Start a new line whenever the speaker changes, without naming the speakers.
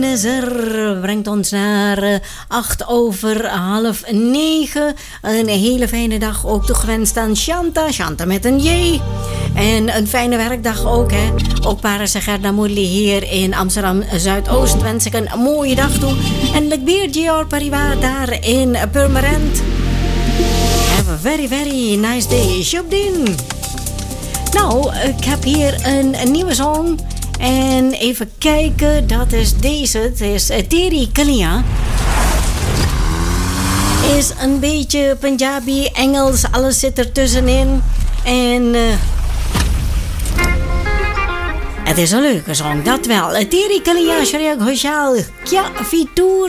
Brengt ons naar 8:08. Een hele fijne dag ook toegewenst aan Shanta met een J. En een fijne werkdag ook, hè. Ook Paris en Gerda Moerli hier in Amsterdam Zuidoost wens ik een mooie dag toe. En Lekbeer Gior Pariwa daar in Purmerend. Have a very, very nice day. Shubdin. Nou, ik heb hier een nieuwe song. En even kijken, dat is deze. Het is Teri Kalia. Is een beetje Punjabi, Engels, alles zit er tussenin. En het is een leuke song, dat wel. Teri Kalia, Shariak Hoshal, Kya Fitur.